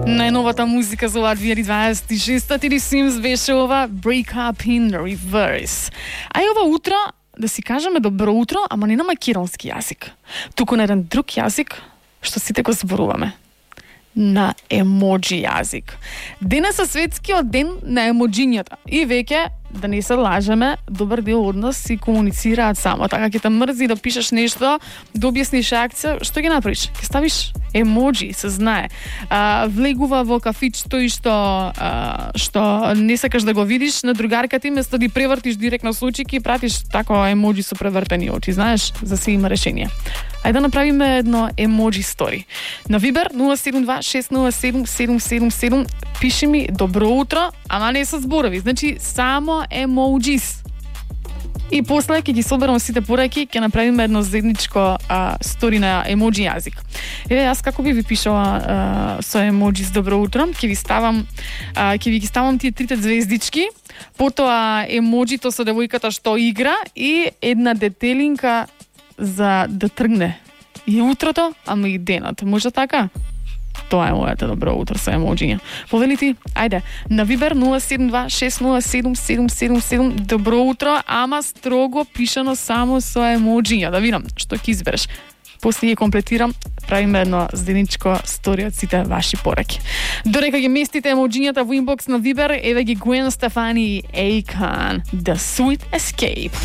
Најновата музика за 2026 или Sims беше ова Break Up in Reverse. А и ова утро, да си кажеме добро утро, ама не на македонски јазик, туку на еден друг јазик, што сите го зборуваме. На емоджи јазик. Денес е светскиот ден на емоджињата. И веќе, да не се лажеме, добар дел од нас си комуницираат само. Така ќе те мрзи да пишеш нешто, да објасниш акција, што ги направиш? Ќе ставиш емоджи, се знае. Влегува во кафичто и што не сакаш да го видиш на другарката ти, место да превртиш директно со очики и пратиш тако емоджи со превртени очи. Знаеш, за се има решение. Ајде да направиме едно емоджи стори. На Viber 072-607-777 пиши ми добро утро, ама не со зборови, значи само емоджис. И после ќе ги соберам сите пораки, ќе направиме едно заедничко стори на емоджи јазик. Еве јас како би ви пишала со емоджис добро утро, ќе ви ги ставам тие трите звездички, потоа емоджито со девојката што игра и една детелинка за да тргне и утрото, ама и денот. Може така? Тоа е моето добро утро со емоджиња. Повели ти, ајде, на Viber 072-607-777 добро утро, ама строго пишано само со емоджиња. Да видам што ќе избереш. После ги комплетирам, правиме едно заедничко стори од сите ваши пораки. Дорека ги местите емоджињата во инбокс на Viber, еве ги Гвен Стефани и Akon, The Sweet Escape.